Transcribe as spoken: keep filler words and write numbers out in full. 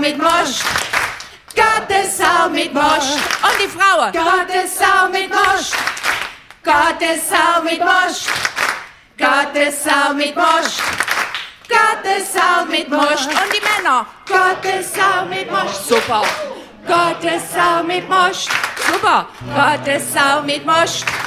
mit Most. Gottessau mit Most. Und die Frauen. Gottessau mit Most. Gottessau mit Most. Gottessau mit Most. Gottessau mit Most. Und die Männer. Gottessau mit Most. Super. Gottessau mit Most. Super. Gottessau mit Most.